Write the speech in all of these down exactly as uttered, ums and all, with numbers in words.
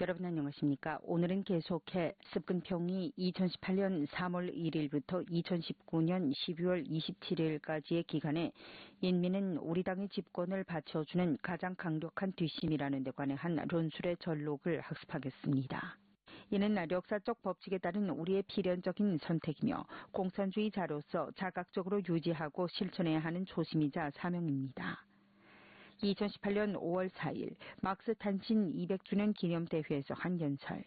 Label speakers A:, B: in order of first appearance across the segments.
A: 여러분 안녕하십니까? 오늘은 계속해 습근평이 이천십팔년 삼월 일일부터 이천십구년 십이월 이십칠일까지의 기간에 인민은 우리 당의 집권을 받쳐주는 가장 강력한 뒷심이라는 데 관한論술의 전록을 학습하겠습니다. 이는 역사적 법칙에 따른 우리의 필연적인 선택이며 공산주의자로서 자각적으로 유지하고 실천해야 하는 초심이자 사명입니다. 이천십팔년 오월 사일 막스 탄신 이백주년 기념대회에서 한 연설.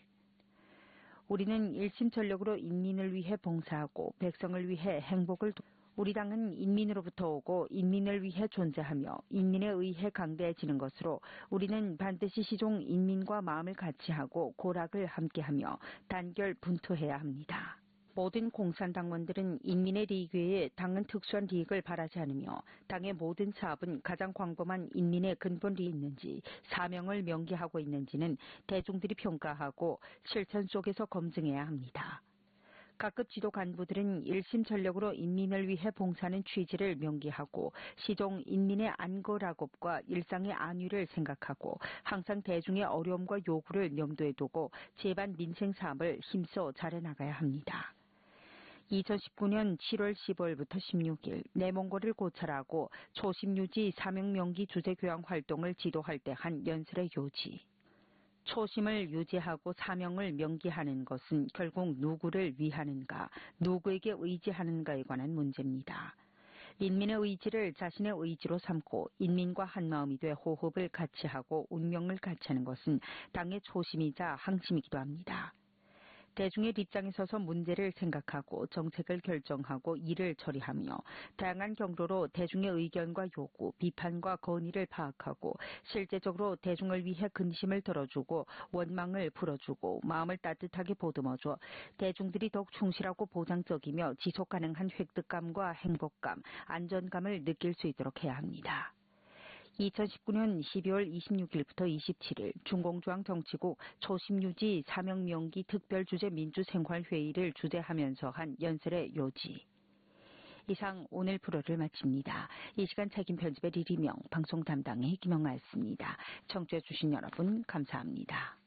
A: 우리는 일심전력으로 인민을 위해 봉사하고 백성을 위해 행복을 도... 우리 당은 인민으로부터 오고 인민을 위해 존재하며 인민에 의해 강대해지는 것으로 우리는 반드시 시종 인민과 마음을 같이 하고 고락을 함께하며 단결 분투해야 합니다. 모든 공산당원들은 인민의利益외에 당은 특수한利益을 바라지 않으며 당의 모든 사업은 가장 광범한 인민의 근본이 있는지 사명을 명기하고 있는지는 대중들이 평가하고 실천 속에서 검증해야 합니다. 각급 지도 간부들은 일심전력으로 인민을 위해 봉사하는 취지를 명기하고 시종 인민의 안거락업과 일상의 안위를 생각하고 항상 대중의 어려움과 요구를 염두에 두고 제반 민생 사업을 힘써 잘해나가야 합니다. 이천십구년 칠월 십오일부터 십육일 내몽골을 고찰하고 초심유지 사명명기 주제교양 활동을 지도할 때 한 연설의 요지. 초심을 유지하고 사명을 명기하는 것은 결국 누구를 위하는가, 누구에게 의지하는가에 관한 문제입니다. 인민의 의지를 자신의 의지로 삼고 인민과 한마음이 돼 호흡을 같이 하고 운명을 같이 하는 것은 당의 초심이자 항심이기도 합니다. 대중의 입장에 서서 문제를 생각하고 정책을 결정하고 일을 처리하며 다양한 경로로 대중의 의견과 요구, 비판과 건의를 파악하고 실제적으로 대중을 위해 근심을 덜어주고 원망을 풀어주고 마음을 따뜻하게 보듬어줘 대중들이 더욱 충실하고 보장적이며 지속가능한 획득감과 행복감, 안전감을 느낄 수 있도록 해야 합니다. 이천십구년 십이월 이십육일부터 이십칠일 중공중앙 정치국 초심유지 사명명기 특별주제 민주생활회의를 주재하면서 한 연설의 요지. 이상 오늘 프로를 마칩니다. 이 시간 책임 편집의 리리명, 방송 담당의 김영아였습니다. 청취해 주신 여러분 감사합니다.